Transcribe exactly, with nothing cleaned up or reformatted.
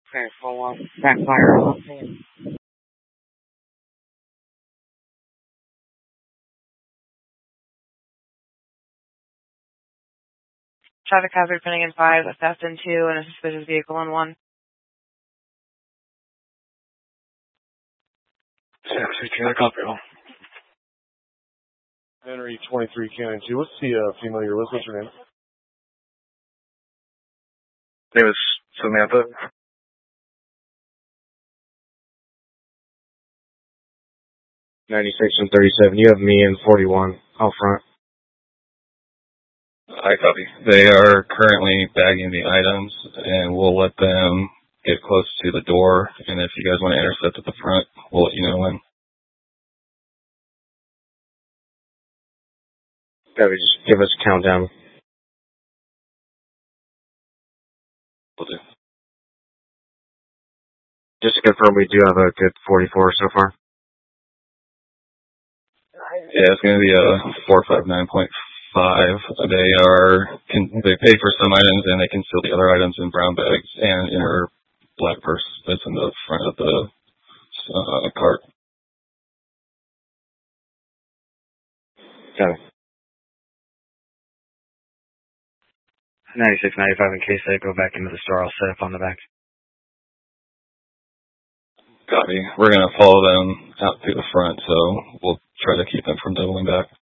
Okay, full on. Backfire off. Traffic hazard pending in five, a theft in two, and a suspicious vehicle in one. Taxi, trailer, copy all. Henry twenty-three Cannon two. What's the uh, female you're with? What's her name? Name is Samantha. ninety-six and thirty-seven. You have me in forty-one. Out front. I copy. They are currently bagging the items, and we'll let them get close to the door. And if you guys want to intercept at the front, we'll let you know when. Gotta just give us a countdown. We'll do. Just to confirm, we do have a good forty-four so far. Yeah, it's going to be a four five nine point five. They are can, they pay for some items and they conceal the other items in brown bags and in her black purse that's in the front of the uh, cart. Got it. ninety-six, ninety-five, in case they go back into the store, I'll set up on the back. Copy. We're going to follow them out to the front, so we'll try to keep them from doubling back.